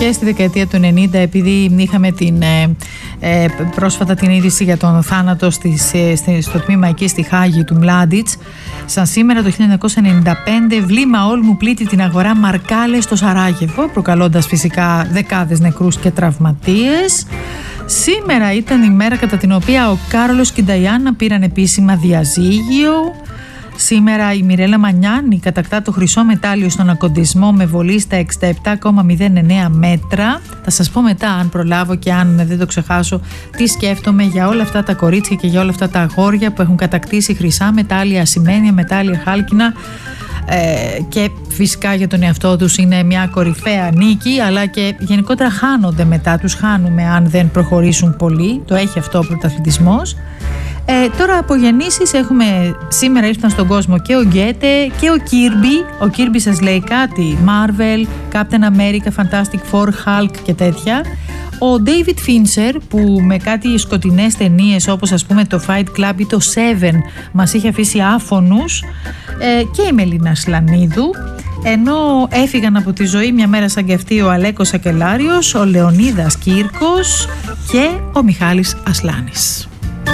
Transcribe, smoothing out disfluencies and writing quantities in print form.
και στη δεκαετία του 90, επειδή είχαμε πρόσφατα την είδηση για τον θάνατο στο τμήμα εκεί στη Χάγη του Μλάντιτς. Σαν σήμερα το 1995 βλήμα όλμου πλήττει την αγορά Μαρκάλε στο Σαράγεβο, προκαλώντας φυσικά δεκάδες νεκρούς και τραυματίες. Σήμερα ήταν η μέρα κατά την οποία ο Κάρολος και η Νταϊάννα πήραν επίσημα διαζύγιο. Σήμερα η Μιρέλα Μανιάνη κατακτά το χρυσό μετάλλιο στον ακοντισμό με βολή στα 67,09 μέτρα. Θα σας πω μετά, αν προλάβω και αν δεν το ξεχάσω, τι σκέφτομαι για όλα αυτά τα κορίτσια και για όλα αυτά τα αγόρια που έχουν κατακτήσει χρυσά μετάλλια, ασημένια μετάλλια, χάλκινα. Και φυσικά για τον εαυτό τους είναι μια κορυφαία νίκη, αλλά και γενικότερα χάνονται μετά, τους χάνουμε αν δεν προχωρήσουν πολύ. Το έχει αυτό ο πρωταθλητισμός. Τώρα από γεννήσεις έχουμε, σήμερα ήρθαν στον κόσμο και ο Γκέτε και ο Κίρμπι. Ο Κίρμπι σας λέει κάτι? Marvel, Captain America, Fantastic Four, Hulk και τέτοια. Ο David Fincher, που με κάτι σκοτεινές ταινίες όπως ας πούμε το Fight Club ή το Seven μας είχε αφήσει άφωνους, και η Μελίνα Σλανίδου. Ενώ έφυγαν από τη ζωή μια μέρα σαν και αυτή ο Αλέκος Σακελάριος, ο Λεωνίδας Κύρκος και ο Μιχάλης Ασλάνης.